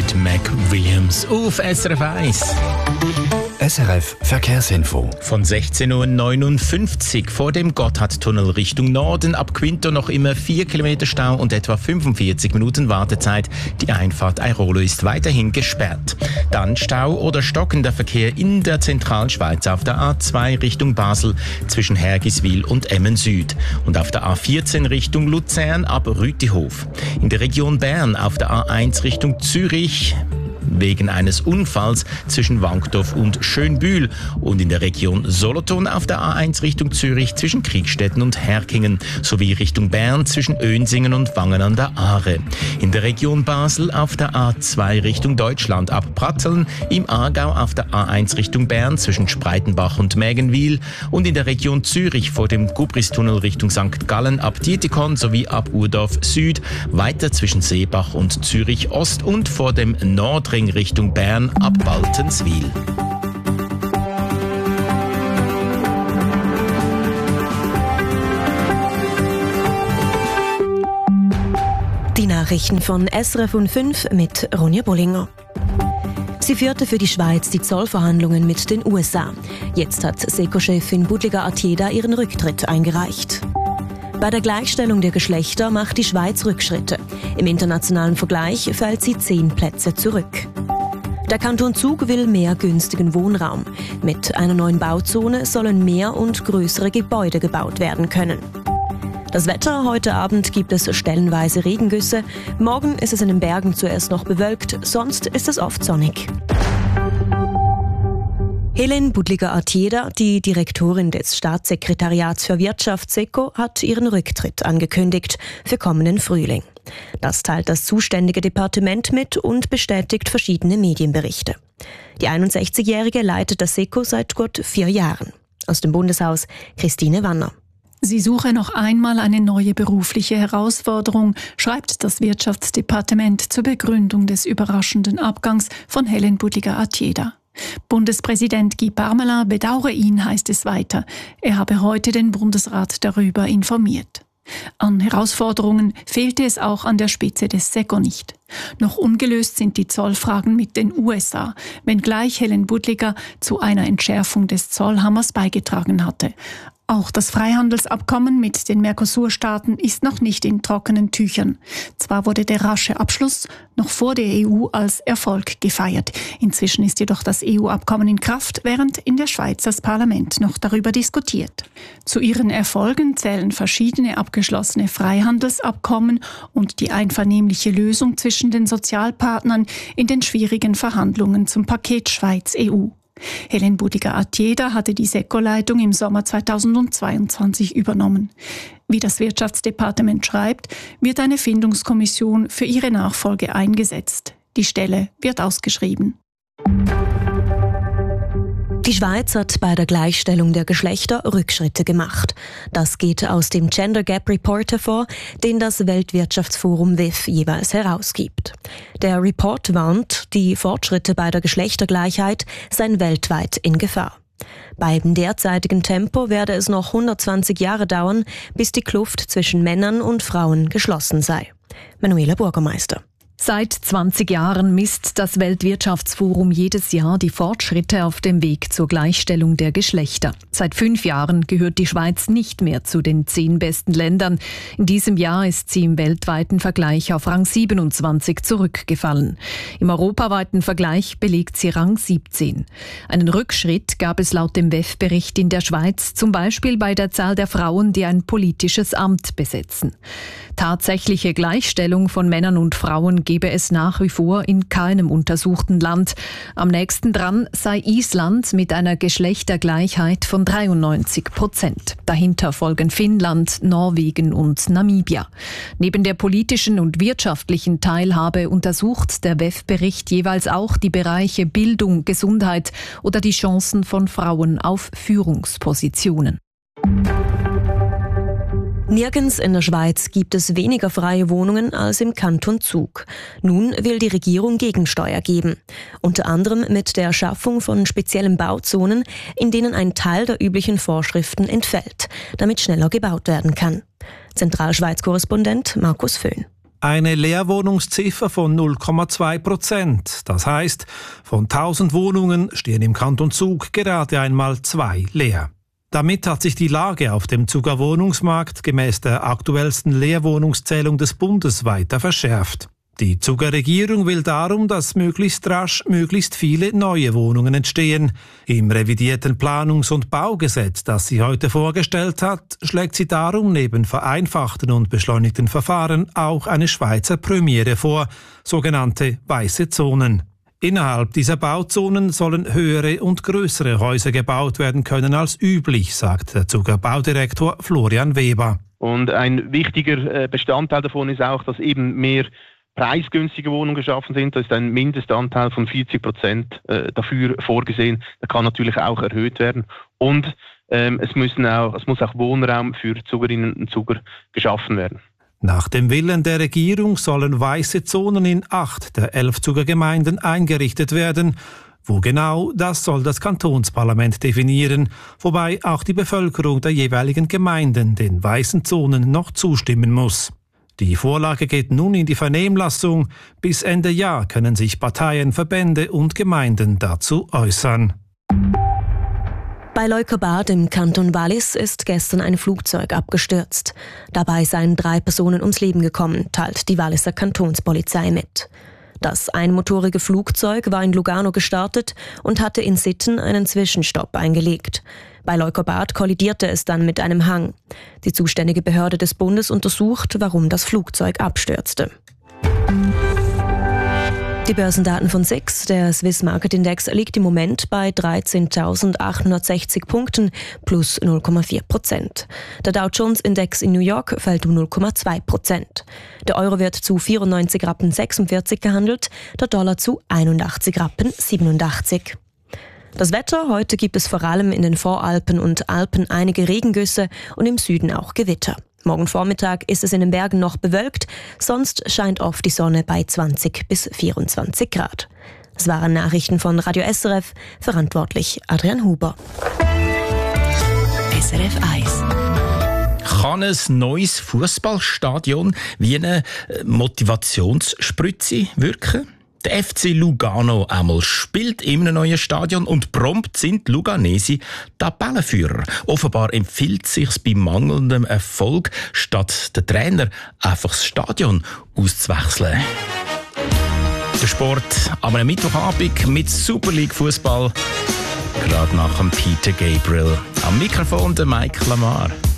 mit Mac Williams auf SRF 1. SRF Verkehrsinfo. Von 16.59 Uhr vor dem Gotthardtunnel Richtung Norden, ab Quinto noch immer 4 Kilometer Stau und etwa 45 Minuten Wartezeit. Die Einfahrt Airolo ist weiterhin gesperrt. Dann Stau oder stockender Verkehr in der Zentralschweiz auf der A2 Richtung Basel zwischen Hergiswil und Emmen Süd und auf der A14 Richtung Luzern ab Rütihof. In der Region Bern auf der A1 Richtung Zürich wegen eines Unfalls zwischen Wankdorf und Schönbühl und in der Region Solothurn auf der A1 Richtung Zürich zwischen Kriegstetten und Herkingen sowie Richtung Bern zwischen Önsingen und Wangen an der Aare. In der Region Basel auf der A2 Richtung Deutschland ab Pratteln, im Aargau auf der A1 Richtung Bern zwischen Spreitenbach und Mägenwil und in der Region Zürich vor dem Gubristunnel Richtung St. Gallen ab Dietikon sowie ab Urdorf Süd, weiter zwischen Seebach und Zürich Ost und vor dem Nordring Richtung Bern ab Baltenswil. Die Nachrichten von SRF und 5 mit Ronja Bollinger. Sie führte für die Schweiz die Zollverhandlungen mit den USA. Jetzt hat SECO-Chefin Budliger Attieda ihren Rücktritt eingereicht. Bei der Gleichstellung der Geschlechter macht die Schweiz Rückschritte. Im internationalen Vergleich fällt sie 10 Plätze zurück. Der Kanton Zug will mehr günstigen Wohnraum. Mit einer neuen Bauzone sollen mehr und größere Gebäude gebaut werden können. Das Wetter: Heute Abend gibt es stellenweise Regengüsse. Morgen ist es in den Bergen zuerst noch bewölkt, sonst ist es oft sonnig. Helen Budliger Attieda, die Direktorin des Staatssekretariats für Wirtschaft SECO, hat ihren Rücktritt angekündigt für kommenden Frühling. Das teilt das zuständige Departement mit und bestätigt verschiedene Medienberichte. Die 61-Jährige leitet das SECO seit gut 4 Jahren. Aus dem Bundeshaus Christine Wanner. Sie suche noch einmal eine neue berufliche Herausforderung, schreibt das Wirtschaftsdepartement zur Begründung des überraschenden Abgangs von Helen Budliger Attieda. Bundespräsident Guy Parmelin bedauere ihn, heißt es weiter. Er habe heute den Bundesrat darüber informiert. An Herausforderungen fehlte es auch an der Spitze des SECO nicht. Noch ungelöst sind die Zollfragen mit den USA, wenngleich Helen Budliger zu einer Entschärfung des Zollhammers beigetragen hatte. Auch das Freihandelsabkommen mit den Mercosur-Staaten ist noch nicht in trockenen Tüchern. Zwar wurde der rasche Abschluss noch vor der EU als Erfolg gefeiert. Inzwischen ist jedoch das EU-Abkommen in Kraft, während in der Schweiz das Parlament noch darüber diskutiert. Zu ihren Erfolgen zählen verschiedene abgeschlossene Freihandelsabkommen und die einvernehmliche Lösung zwischen den Sozialpartnern in den schwierigen Verhandlungen zum Paket Schweiz-EU. Helen Budliger Attieda hatte die SECO-Leitung im Sommer 2022 übernommen. Wie das Wirtschaftsdepartement schreibt, wird eine Findungskommission für ihre Nachfolge eingesetzt. Die Stelle wird ausgeschrieben. Die Schweiz hat bei der Gleichstellung der Geschlechter Rückschritte gemacht. Das geht aus dem Gender Gap Report hervor, den das Weltwirtschaftsforum WIF jeweils herausgibt. Der Report warnt, die Fortschritte bei der Geschlechtergleichheit seien weltweit in Gefahr. Beim derzeitigen Tempo werde es noch 120 Jahre dauern, bis die Kluft zwischen Männern und Frauen geschlossen sei. Manuela Bürgermeister. Seit 20 Jahren misst das Weltwirtschaftsforum jedes Jahr die Fortschritte auf dem Weg zur Gleichstellung der Geschlechter. Seit 5 Jahren gehört die Schweiz nicht mehr zu den 10 besten Ländern. In diesem Jahr ist sie im weltweiten Vergleich auf Rang 27 zurückgefallen. Im europaweiten Vergleich belegt sie Rang 17. Einen Rückschritt gab es laut dem WEF-Bericht in der Schweiz, zum Beispiel bei der Zahl der Frauen, die ein politisches Amt besetzen. Tatsächliche Gleichstellung von Männern und Frauen gebe es nach wie vor in keinem untersuchten Land. Am nächsten dran sei Island mit einer Geschlechtergleichheit von 93%. Dahinter folgen Finnland, Norwegen und Namibia. Neben der politischen und wirtschaftlichen Teilhabe untersucht der WEF-Bericht jeweils auch die Bereiche Bildung, Gesundheit oder die Chancen von Frauen auf Führungspositionen. Nirgends in der Schweiz gibt es weniger freie Wohnungen als im Kanton Zug. Nun will die Regierung Gegensteuer geben. Unter anderem mit der Schaffung von speziellen Bauzonen, in denen ein Teil der üblichen Vorschriften entfällt, damit schneller gebaut werden kann. Zentralschweiz-Korrespondent Markus Föhn. eine Leerwohnungsziffer von 0,2%. Das heisst, von 1000 Wohnungen stehen im Kanton Zug gerade einmal 2 leer. Damit hat sich die Lage auf dem Zuger Wohnungsmarkt gemäß der aktuellsten Leerwohnungszählung des Bundes weiter verschärft. Die Zuger Regierung will darum, dass möglichst rasch möglichst viele neue Wohnungen entstehen. Im revidierten Planungs- und Baugesetz, das sie heute vorgestellt hat, schlägt sie darum neben vereinfachten und beschleunigten Verfahren auch eine Schweizer Premiere vor, sogenannte weiße Zonen. Innerhalb dieser Bauzonen sollen höhere und größere Häuser gebaut werden können als üblich, sagt der Zuger Baudirektor Florian Weber. Und ein wichtiger Bestandteil davon ist auch, dass eben mehr preisgünstige Wohnungen geschaffen sind. Da ist ein Mindestanteil von 40% dafür vorgesehen. Der kann natürlich auch erhöht werden. Und es muss auch Wohnraum für Zugerinnen und Zuger geschaffen werden. Nach dem Willen der Regierung sollen weiße Zonen in 8 der 11 Zuger Gemeinden eingerichtet werden. Wo genau, das soll das Kantonsparlament definieren, wobei auch die Bevölkerung der jeweiligen Gemeinden den weißen Zonen noch zustimmen muss. Die Vorlage geht nun in die Vernehmlassung. Bis Ende Jahr können sich Parteien, Verbände und Gemeinden dazu äußern. Bei Leukerbad im Kanton Wallis ist gestern ein Flugzeug abgestürzt. Dabei seien 3 Personen ums Leben gekommen, teilt die Walliser Kantonspolizei mit. Das einmotorige Flugzeug war in Lugano gestartet und hatte in Sitten einen Zwischenstopp eingelegt. Bei Leukerbad kollidierte es dann mit einem Hang. Die zuständige Behörde des Bundes untersucht, warum das Flugzeug abstürzte. Die Börsendaten von SIX, der Swiss Market Index, liegt im Moment bei 13.860 Punkten plus 0,4%. Der Dow Jones Index in New York fällt um 0,2%. Der Euro wird zu 94,46 Rappen gehandelt, der Dollar zu 81,87 Rappen. Das Wetter: Heute gibt es vor allem in den Voralpen und Alpen einige Regengüsse und im Süden auch Gewitter. Morgen Vormittag ist es in den Bergen noch bewölkt, sonst scheint oft die Sonne bei 20 bis 24 Grad. Das waren Nachrichten von Radio SRF, verantwortlich Adrian Huber. SRF 1. Kann ein neues Fußballstadion wie eine Motivationsspritze wirken? Der FC Lugano einmal spielt in einem neuen Stadion und prompt sind die Luganesi Tabellenführer. Offenbar empfiehlt es sich bei mangelndem Erfolg, statt der Trainer einfach das Stadion auszuwechseln. Der Sport am Mittwochabend mit Super League Fußball. Gerade nach dem Peter Gabriel. Am Mikrofon der Mike Lamar.